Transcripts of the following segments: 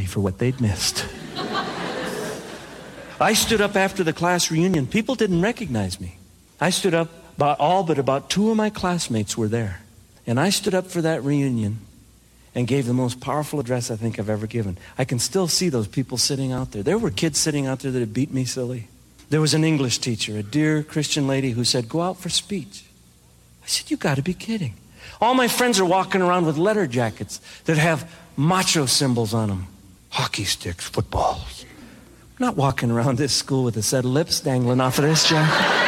sorry for what they'd missed. I stood up after the class reunion. People didn't recognize me. I stood up, about 2 of my classmates were there. And I stood up for that reunion and gave the most powerful address I think I've ever given. I can still see those people sitting out there. There were kids sitting out there that had beat me silly. There was an English teacher, a dear Christian lady who said, go out for speech. I said, you got to be kidding. All my friends are walking around with leather jackets that have macho symbols on them. Hockey sticks, footballs. I'm not walking around this school with a set of lips dangling off of this jacket.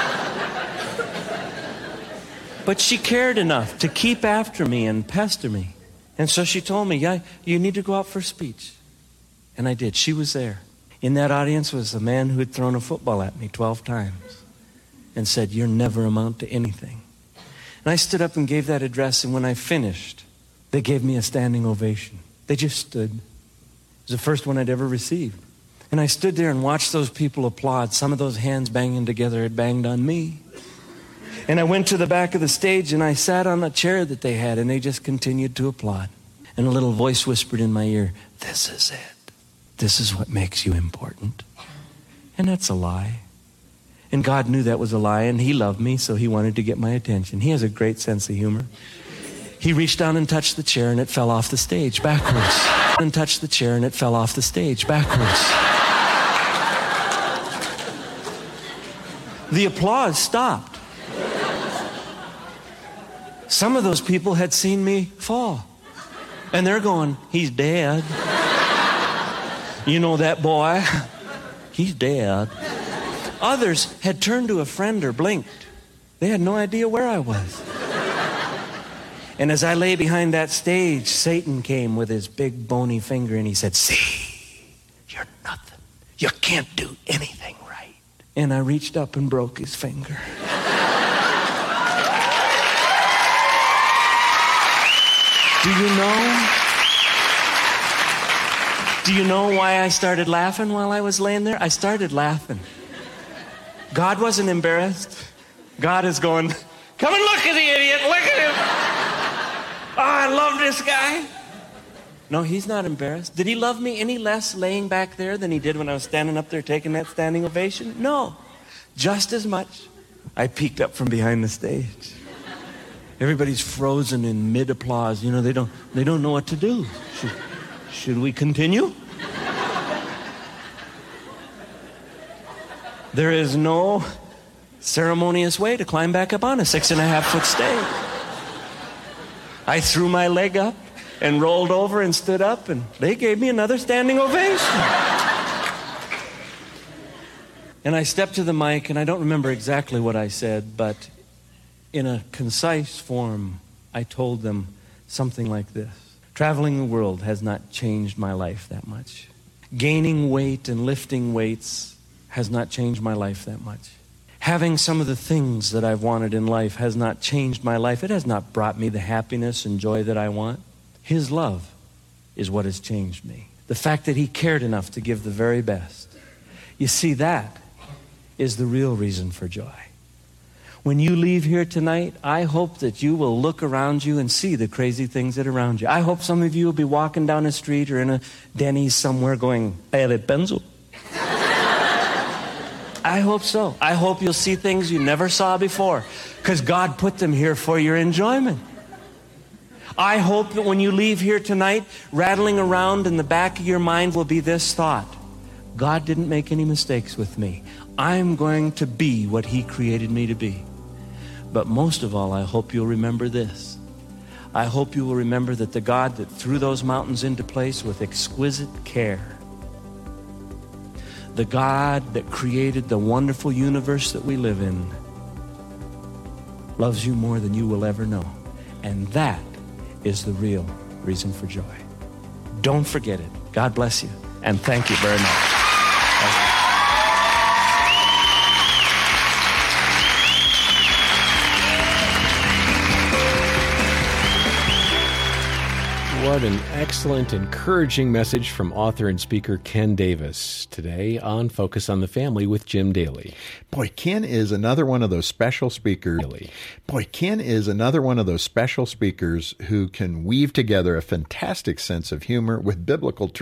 But she cared enough to keep after me and pester me. And so she told me, yeah, you need to go out for speech. And I did. She was there. In that audience was a man who had thrown a football at me 12 times and said, you'll never amount to anything. And I stood up and gave that address, and when I finished, they gave me a standing ovation. They just stood. It was the first one I'd ever received. And I stood there and watched those people applaud. Some of those hands banging together had banged on me. And I went to the back of the stage and I sat on the chair that they had, and they just continued to applaud. And a little voice whispered in my ear, this is it. This is what makes you important. And that's a lie. And God knew that was a lie, and He loved me, so He wanted to get my attention. He has a great sense of humor. He reached down and touched the chair, and it fell off the stage backwards. And touched the chair, and it fell off the stage backwards. The applause stopped. Some of those people had seen me fall. And they're going, he's dead. You know that boy? He's dead. Others had turned to a friend or blinked. They had no idea where I was. And as I lay behind that stage, Satan came with his big bony finger and he said, see, you're nothing. You can't do anything right. And I reached up and broke his finger. Do you know why I started laughing while I was laying there? I started laughing. God wasn't embarrassed. God is going, come and look at the idiot. Look at him. Oh, I love this guy. No, He's not embarrassed. Did He love me any less laying back there than He did when I was standing up there taking that standing ovation? No. Just as much. I peeked up from behind the stage. Everybody's frozen in mid-applause. You know, they don't know what to do. Should we continue? There is no ceremonious way to climb back up on a 6.5-foot stage. I threw my leg up and rolled over and stood up, and they gave me another standing ovation. And I stepped to the mic, and I don't remember exactly what I said, but in a concise form, I told them something like this. Traveling the world has not changed my life that much. Gaining weight and lifting weights has not changed my life that much. Having some of the things that I've wanted in life has not changed my life. It has not brought me the happiness and joy that I want. His love is what has changed me. The fact that He cared enough to give the very best. You see, that is the real reason for joy. When you leave here tonight, I hope that you will look around you and see the crazy things that are around you. I hope some of you will be walking down a street or in a Denny's somewhere going, "Pere pencil." I hope so. I hope you'll see things you never saw before, because God put them here for your enjoyment. I hope that when you leave here tonight, rattling around in the back of your mind will be this thought: God didn't make any mistakes with me. I'm going to be what He created me to be. But most of all, I hope you'll remember this. I hope you will remember that the God that threw those mountains into place with exquisite care, the God that created the wonderful universe that we live in, loves you more than you will ever know. And that is the real reason for joy. Don't forget it. God bless you, and thank you very much. What an excellent, encouraging message from author and speaker Ken Davis today on Focus on the Family with Jim Daly. Boy, Ken is another one of those special speakers. Who can weave together a fantastic sense of humor with biblical truth.